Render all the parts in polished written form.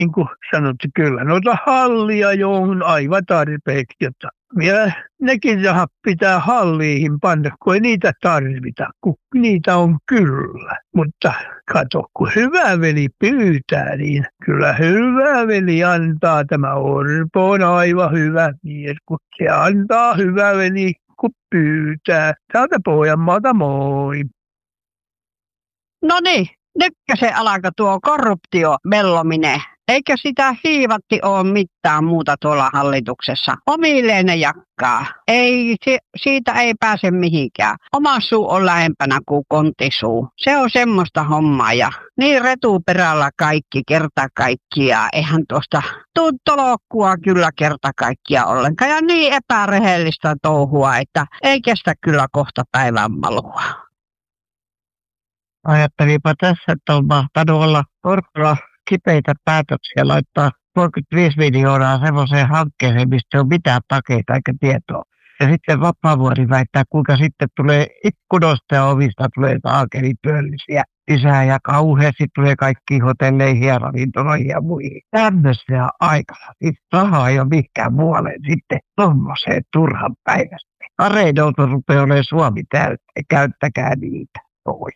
niin kuin sanottu, kyllä noita hallia jo on aivan tarpeeksi, jotta vielä nekin rahat pitää halliihin panna, kun ei niitä tarvita, kun niitä on kyllä. Mutta kato, kun hyvä veli pyytää, niin kyllä hyvä veli antaa. Tämä Orpo on aivan hyvä mies, kun se antaa hyvä veli, kun pyytää. Täältä Pohjanmaalta moi. No niin, nytkö se alkaa tuo korruptio mellominen? Eikä sitä hiivatti ole mitään muuta tuolla hallituksessa. Omilleen ne jakkaa. Siitä ei pääse mihinkään. Oma suu on lähempänä kuin kontisuu. Se on semmoista hommaa ja niin retuperällä kaikki kerta kaikkiaan. Eihän tuosta tuntolokkua kyllä kerta kaikkiaan ollenkaan. Ja niin epärehellistä touhua, että ei kestä kyllä kohta päivän malua. Ajattelipa tässä, että on mahtanut olla Orpolla kipeitä päätöksiä laittaa 35 miljoonaa semmoiseen hankkeeseen, mistä ei ole mitään takeita eikä tietoa. Ja sitten Vapaavuori väittää, kuinka sitten tulee ikkunoista ja ovista tulee saakelityöllisiä lisää ja kauheasti tulee kaikki hotelleihin ja ravintoloihin ja muihin. Tämmöisiä aikana. Siis rahaa ei ole mikään muualle sitten tommoseen turhan päivästä. Areidolta rupeaa olemaan Suomi täyttä, käyttäkää niitä. Oi.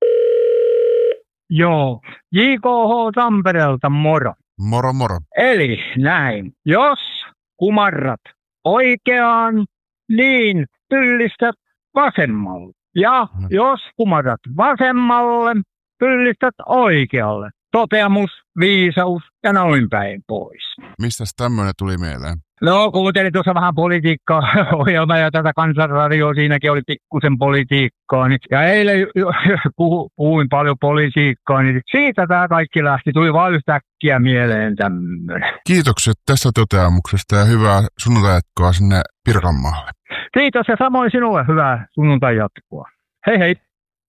Joo, JKH Tampereelta moro. Moro moro. Eli näin, jos kumarrat oikeaan, niin pyllistät vasemmalle. Ja jos kumarrat vasemmalle, pyllistät oikealle. Toteamus, viisaus ja noin päin pois. Mistäs tämmöinen tuli mieleen? No, kuuntelin tuossa vähän politiikkaa-ohjelmaa ja tätä Kansanradioa, siinäkin oli pikkusen politiikkaa. Ja eilen puhuin paljon politiikkaa, niin siitä tämä kaikki lähti. Tuli vaan yhtäkkiä mieleen tämmöinen. Kiitokset tästä toteamuksesta ja hyvää sunnuntai-jatkoa sinne Pirkanmaalle. Kiitos ja samoin sinulle hyvää sunnuntai-jatkoa. Hei hei!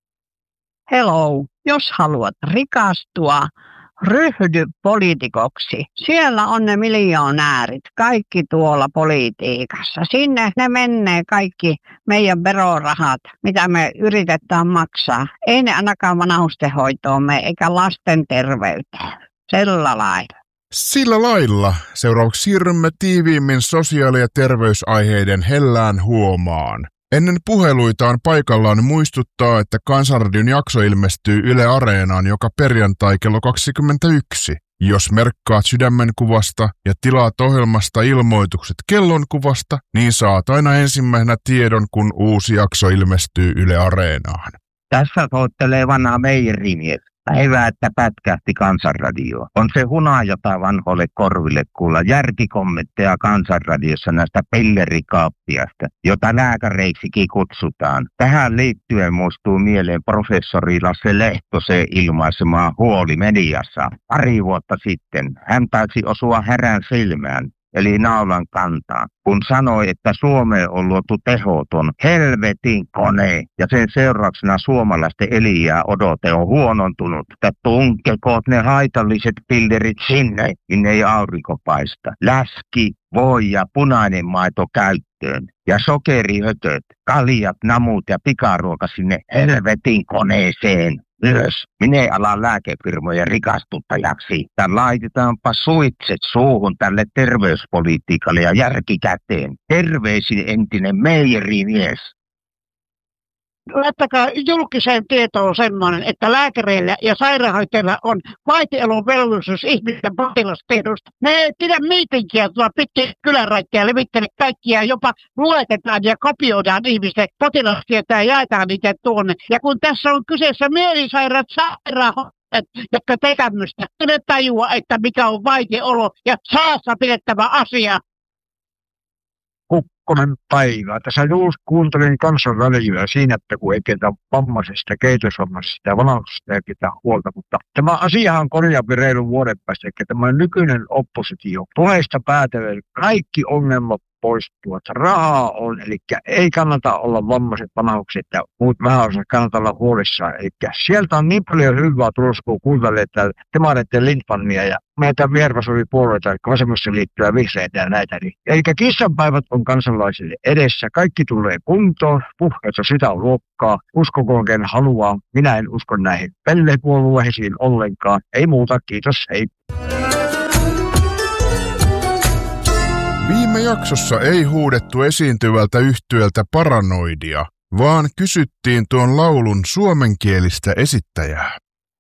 Hello, jos haluat rikastua, ryhdy poliitikoksi. Siellä on ne miljonäärit, kaikki tuolla politiikassa. Sinne ne menee kaikki meidän verorahat, mitä me yritetään maksaa. Ei ne ainakaan vanhustenhoitoon mene, eikä lasten terveyteen. Sillä lailla. Sillä lailla. Seuraavaksi siirrymme tiiviimmin sosiaali- ja terveysaiheiden hellään huomaan. Ennen puheluita on paikallaan muistuttaa, että Kansanradion jakso ilmestyy Yle Areenaan joka perjantai kello 21. Jos merkkaat sydämenkuvasta ja tilaat ohjelmasta ilmoitukset kellonkuvasta, niin saat aina ensimmäisenä tiedon, kun uusi jakso ilmestyy Yle Areenaan. Tässä soittelee vanha meijerimies. Päivää, että pätkähti Kansanradio. On se hunajota vanhoille korville kuulla järkikommentteja Kansanradiossa näistä pillerikaappiasta, jota lääkäreiksikin kutsutaan. Tähän liittyen muistuu mieleen professori Lasse Lehtosen ilmaisemaa huoli mediassa. Pari vuotta sitten hän taisi osua härän silmään, eli naulan kantaa, kun sanoi, että Suomeen on luotu tehoton helvetin kone ja sen seurauksena suomalaisten eliää odote on huonontunut. Että tunkekoot ne haitalliset pillerit sinne, minne ei aurinko paista. Läski, voi ja punainen maito käyttöön ja sokerihötöt, kaljat, namut ja pikaruoka sinne helvetin koneeseen. Myös minä alan lääkefirmojen rikastuttajaksi. Tän laitetaanpa suitset suuhun tälle terveyspolitiikalle ja järkikäteen. Terveisin entinen meijerimies. Laittakaa julkiseen tietoon semmoinen, että lääkäreillä ja sairaanhoitajilla on vaitiolon velvollisuus ihmisten potilastiedosta. Ne ei pidä miitinkiä tuolla pitkin kyläraittia, levittele kaikkia, jopa luetetaan ja kopioidaan ihmisten potilastietoja ja jaetaan niitä tuonne. Ja kun tässä on kyseessä mielisairaat sairaanhoitajat, jotka tekevät tämmöistä, ne tajua, että mikä on vaitiolo ja saassa pidettävä asia. Kukkonen päivää. Tässä juuri kuuntelin Kansanradiota siinä, että kun ei ketä vammaisesta, kehitysvammaisesta ja vanhuksesta ei ketä huolta. Mutta tämä asiahan korjaapi reilun vuoden päästä, että tämä nykyinen oppositio puheista päätellen kaikki ongelmat poistuu, että rahaa on, eli ei kannata olla vammaiset, vanhukset ja muut vähäosat, kannata olla huolissaan. Eli sieltä on niin paljon hyvää tulossa, kun kuuntelee demareiden Lindmania ja meitä vihervasemmipuolueita, vasemmistoliittoa ja vihreitä ja näitä. Eli kissanpäivät on kansalaisille edessä, kaikki tulee kuntoon, puhkeessa sitä luokkaa, uskokoon ken haluaa, minä en usko näihin pellepuolueisiin ollenkaan, ei muuta, kiitos, hei. jaksossa ei huudettu esiintyvältä yhtyöltä Paranoidia, vaan kysyttiin tuon laulun suomenkielistä esittäjää.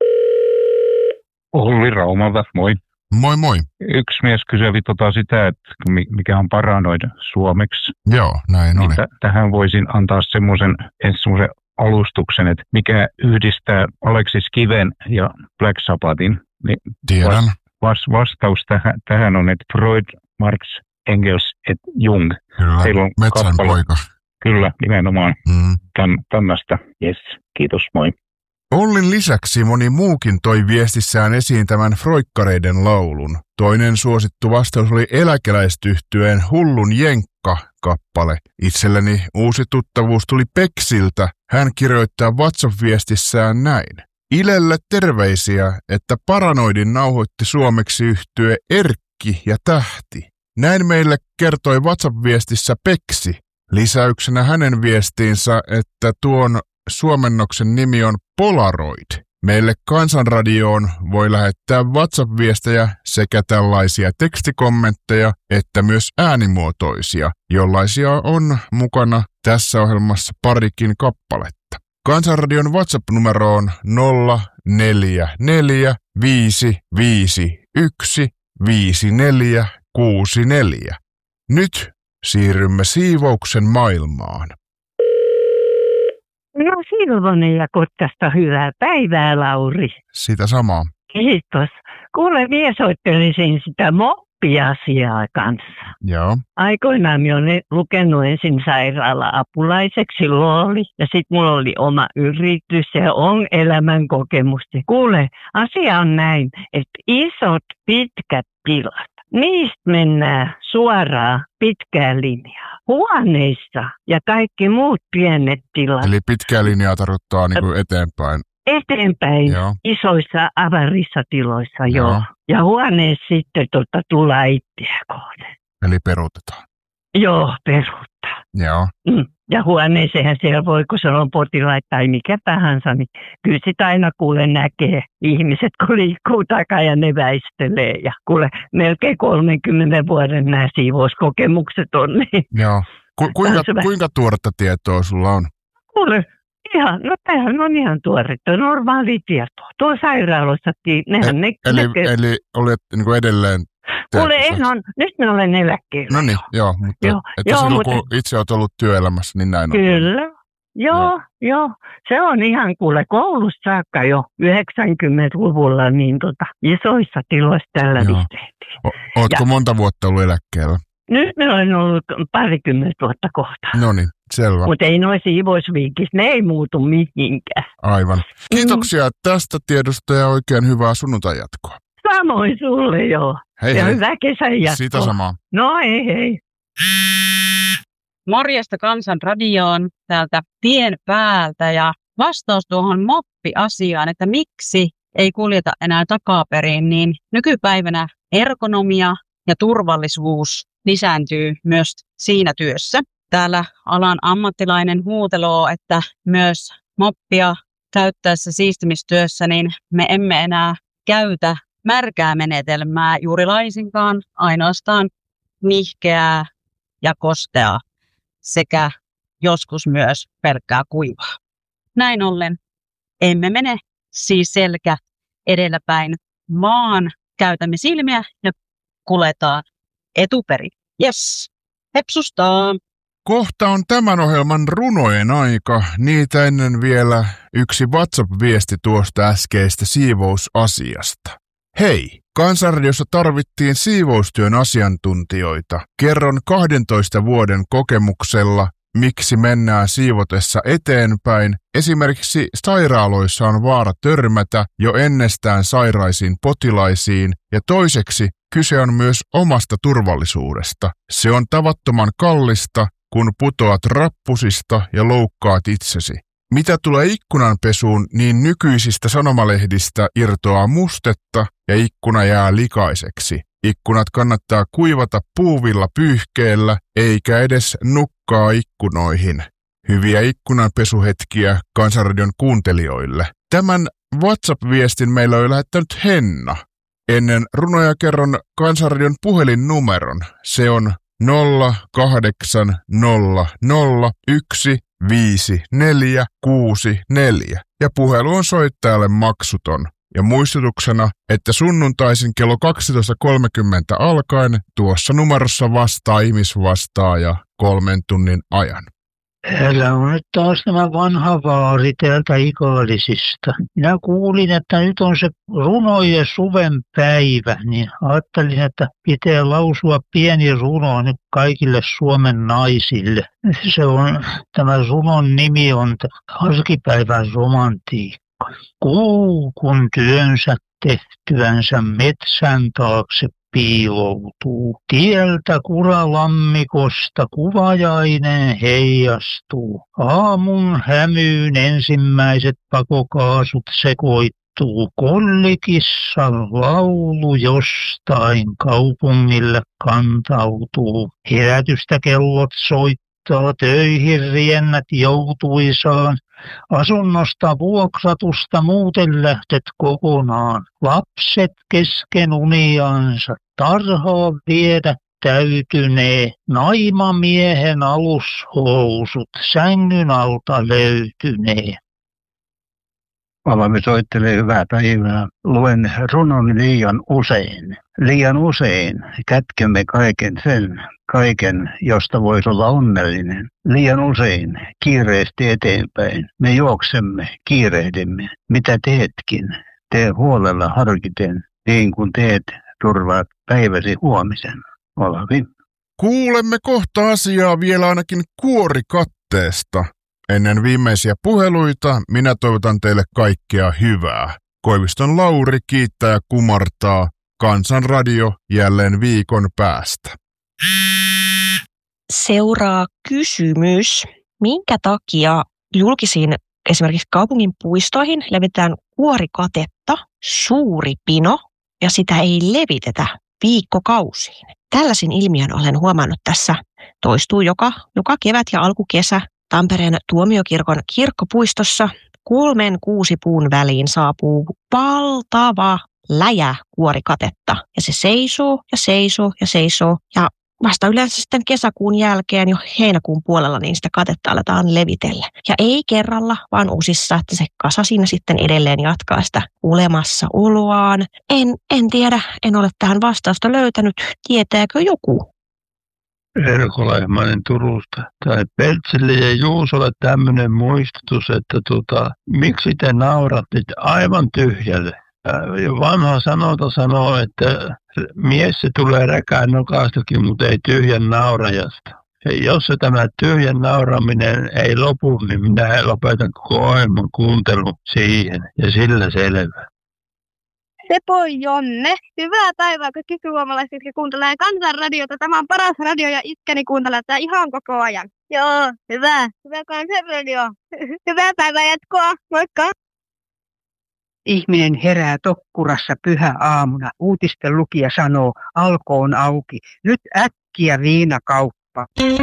Olli Raumalta, moi. Moi moi. Yksi mies kyseli sitä, että mikä on paranoida suomeksi. Joo, näin oli. Tähän voisin antaa semmoisen alustuksen, että mikä yhdistää Aleksis Kiven ja Black Sabbathin. Niin tiedän. Vastaus tähän on, että Freud, Marx, Engels et Jung. Kyllä, metsänpoika. Kyllä, nimenomaan tämmöistä. Yes, kiitos, moi. Ollin lisäksi moni muukin toi viestissään esiin tämän Froikkareiden laulun. Toinen suosittu vastaus oli eläkeläistyhtyeen Hullun Jenkka-kappale. Itselleni uusi tuttavuus tuli Peksiltä. Hän kirjoittaa WhatsApp-viestissään näin. Ilelle terveisiä, että Paranoidin nauhoitti suomeksi yhtye Erkki ja Tähti. Näin meille kertoi WhatsApp-viestissä Peksi. Lisäyksenä hänen viestiinsä, että tuon suomennoksen nimi on Polaroid. Meille Kansanradioon voi lähettää WhatsApp-viestejä sekä tällaisia tekstikommentteja että myös äänimuotoisia, jollaisia on mukana tässä ohjelmassa parikin kappaletta. Kansanradion WhatsApp-numero on 044 551 5464. Nyt siirrymme siivouksen maailmaan. No Silvonen ja Kotkasta hyvää päivää, Lauri. Sitä samaa. Kiitos. Kuule, minä soittelisin sitä moppiasiaa kanssa. Joo. Aikoinaan minä olen lukenut ensin sairaala-apulaiseksi, silloin oli. Ja sitten mulla oli oma yritys ja on elämän kokemusta. Kuule, asia on näin, että isot pitkät tilat. Niistä mennään suoraan pitkään linjaa. Huoneissa ja kaikki muut pienet tilat. Eli pitkää linjaa tarkoittaa niin kuin eteenpäin. Eteenpäin, joo. Isoissa avarissa tiloissa, joo. Ja huoneessa sitten tullaan itseä kohden. Eli peruutetaan. Joo, peruuttaa. Joo. Ja huoneeseenhan siellä voi, kun se on potilaita tai mikä tahansa, niin kyllä sitä aina kuule näkee ihmiset, kun liikkuu takaa ja ne väistelee. Ja kuule, melkein 30 vuoden nämä siivouskokemukset on. Niin joo. Kuinka tuoretta tietoa sulla on? Kuule, tämähän on ihan tuoretta, normaali tietoa. Tuo sairaaloissakin, Eli olet niin kuin edelleen... Kuule, nyt minä olen eläkkeellä. No niin, joo, mutta silloin kun itse olet ollut työelämässä, niin näin on. Kyllä, joo. Se on ihan kuule koulussa saakka jo 90-luvulla niin isoissa tiloissa tällä tehtiin. Ootko monta vuotta ollut eläkkeellä? Nyt minä olen ollut 20 vuotta kohta. No niin, selvä. Mutta ei noin siivousviikissä, ne ei muutu mihinkään. Aivan. Kiitoksia tästä tiedosta ja oikein hyvää sunnuntai-jatkoa. Samoin sulle, joo. Hei, ja hei. hyvää kesän jatkoa. Sitä samaa. No hei. Morjesta Kansanradioon täältä tien päältä ja vastaus tuohon moppiasiaan, että miksi ei kuljeta enää takaperin, niin nykypäivänä ergonomia ja turvallisuus lisääntyy myös siinä työssä. Täällä alan ammattilainen huuteloo, että myös moppia käyttäessä siistimistyössä, niin me emme enää käytä märkää menetelmää juuri laisinkaan, ainoastaan nihkeää ja kosteaa sekä joskus myös pelkkää kuivaa. Näin ollen emme mene siis selkä edelläpäin, vaan käytämme silmiä ja kuljetaan etuperin. Jes, hepsustaa! Kohta on tämän ohjelman runojen aika. Niitä ennen vielä yksi WhatsApp-viesti tuosta äskeistä siivousasiasta. Hei, Kansanradiossa tarvittiin siivoustyön asiantuntijoita. Kerron 12 vuoden kokemuksella, miksi mennään siivotessa eteenpäin. Esimerkiksi sairaaloissa on vaara törmätä jo ennestään sairaisiin potilaisiin ja toiseksi kyse on myös omasta turvallisuudesta. Se on tavattoman kallista, kun putoat rappusista ja loukkaat itsesi. Mitä tulee ikkunanpesuun, niin nykyisistä sanomalehdistä irtoaa mustetta ja ikkuna jää likaiseksi. Ikkunat kannattaa kuivata puuvilla pyyhkeellä eikä edes nukkaa ikkunoihin. Hyviä ikkunanpesuhetkiä Kansanradion kuuntelijoille. Tämän WhatsApp-viestin meillä on lähettänyt Henna. Ennen runoja kerron Kansanradion puhelinnumeron. Se on 0800 15464 ja puhelu on soittajalle maksuton. Ja muistutuksena, että sunnuntaisin kello 12.30 alkaen tuossa numerossa vastaa ihmisvastaaja 3 tunnin ajan. Täällä on nyt taas tämä vanha vaari täältä Ikaalisista. Minä kuulin, että nyt on se runojen suven päivä, niin ajattelin, että pitää lausua pieni runo nyt kaikille Suomen naisille. Tämä runon nimi on Arkipäivän romantiikka. Kuu kun työnsä tehtyänsä metsän taakse piiloutuu. Tieltä kuralammikosta kuvajainen heijastuu. Aamun hämyyn ensimmäiset pakokaasut sekoittuu. Kollikissan laulu jostain kaupungille kantautuu. Herätystä kellot soittaa, töihin riennät joutuisaan. Asunnosta vuokratusta muuten lähtet kokonaan. Lapset kesken uniansa tarhaa viedä täytynee. Naimamiehen alushousut sängyn alta löytynee. Alamme soittelee hyvää päivää. Luen runon liian usein. Liian usein kätkemme kaiken, josta voisi olla onnellinen. Liian usein kiireesti eteenpäin. Me juoksemme, kiirehdimme. Mitä teetkin? Tee huolella harkiten, niin kuin teet, turvaat päiväsi huomisen. Olavi. Kuulemme kohta asiaa vielä ainakin kuorikatteesta. Ennen viimeisiä puheluita minä toivotan teille kaikkea hyvää. Koiviston Lauri kiittää ja kumartaa. Kansanradio jälleen viikon päästä. Seuraa kysymys. Minkä takia julkisiin esimerkiksi kaupungin puistoihin levitetään kuorikatetta, suuri pino, ja sitä ei levitetä viikkokausiin? Tällaisin ilmiön olen huomannut tässä. Toistuu joka kevät ja alkukesä. Tampereen Tuomiokirkon kirkkopuistossa 3-6 puun väliin saapuu valtava läjä kuorikatetta. Ja se seisoo ja seisoo ja seisoo. Ja vasta yleensä sitten kesäkuun jälkeen jo heinäkuun puolella niin sitä katetta aletaan levitellä. Ja ei kerralla, vaan osissa, että se kasa siinä sitten edelleen jatkaa sitä olemassaoloaan. En tiedä, en ole tähän vastausta löytänyt. Tietääkö joku? Erko Lehmanen Turusta. Tai Peltsille ja Juusolle tämmöinen muistutus, että miksi te nauratte aivan tyhjälle. Vanha sanonta sanoo, että mies se tulee räkään nokaastakin, mutta ei tyhjän naurajasta. Ja jos se tämä tyhjän nauraminen ei lopu, niin minä lopetan koko ohjelman kuuntelun siihen. Ja sillä selvä. Sepoi Jonne. Hyvää päivää kaikki suomalaiset, jotka kuuntelee Kansanradiota. Tämä on paras radio ja iskäni kuuntelee tätä ihan koko ajan. Joo, hyvä. Hyvä Kansanradio. Hyvää päivää jatkoa. Moikka. Ihminen herää tokkurassa pyhäaamuna. Uutisten lukija sanoo, Alko on auki. Nyt äkkiä viinakauppa.